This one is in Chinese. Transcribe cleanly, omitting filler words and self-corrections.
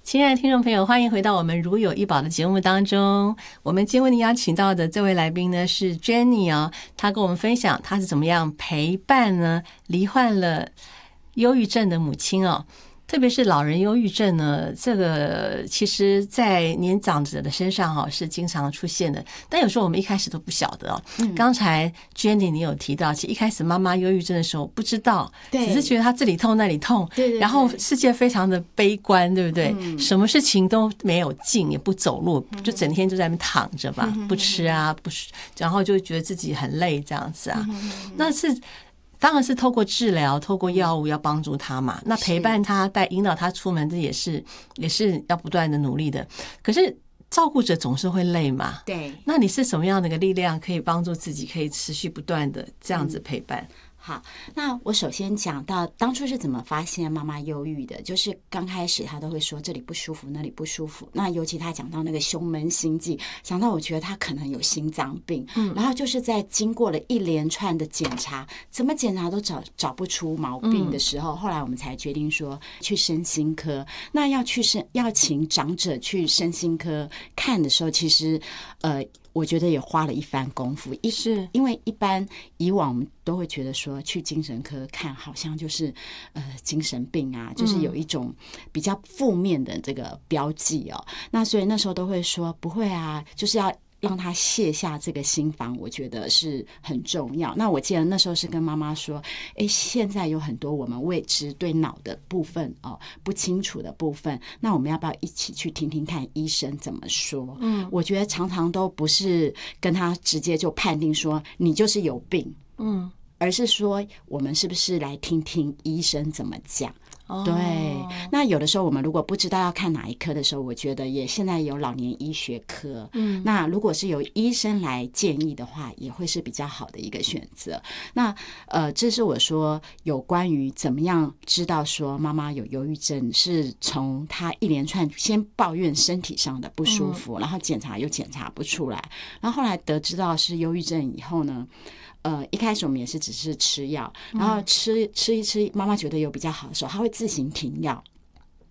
亲爱的听众朋友，欢迎回到我们如有一宝的节目当中。我们今天为您邀请到的这位来宾呢是 Jenny 哦，她跟我们分享她是怎么样陪伴呢罹患了忧郁症的母亲哦。特别是老人忧郁症呢，这个其实在年长者的身上是经常出现的，但有时候我们一开始都不晓得哦。刚才 Jenny 你有提到，其实一开始妈妈忧郁症的时候不知道，只是觉得她这里痛那里痛， 对， 然后世界非常的悲观，对不对？什么事情都没有劲，也不走路，就整天就在那边躺着吧，不吃啊，不，然后就觉得自己很累这样子啊。那是当然是透过治疗，透过药物要帮助他嘛。那陪伴他，引导他出门，这也是要不断的努力的。可是照顾者总是会累嘛。 对。 那你是什么样的一个力量，可以帮助自己，可以持续不断的这样子陪伴？ 好，那我首先讲到当初是怎么发现妈妈忧郁的，就是刚开始她都会说这里不舒服那里不舒服，那尤其她讲到那个胸闷心悸，想到我觉得她可能有心脏病，然后就是在经过了一连串的检查，怎么检查都找不出毛病的时候，后来我们才决定说去身心科。那要请长者去身心科看的时候，其实我觉得也花了一番功夫，是因为以往我们都会觉得说去精神科看好像就是精神病啊，就是有一种比较负面的这个标记哦。那所以那时候都会说不会啊，就是要让他卸下这个心防，我觉得是很重要。那我记得那时候是跟妈妈说，现在有很多我们未知对脑的部分不清楚的部分，那我们要不要一起去听听看医生怎么说？我觉得常常都不是跟他直接就判定说你就是有病，而是说我们是不是来听听医生怎么讲。对，那有的时候我们如果不知道要看哪一科的时候，我觉得现在有老年医学科，那如果是由医生来建议的话，也会是比较好的一个选择。那这是我说有关于怎么样知道说妈妈有忧郁症，是从她一连串先抱怨身体上的不舒服，然后检查又检查不出来，然后后来得知到是忧郁症以后呢，一开始我们也是只是吃药，然后吃一吃，妈妈觉得有比较好的时候，她会自行停药。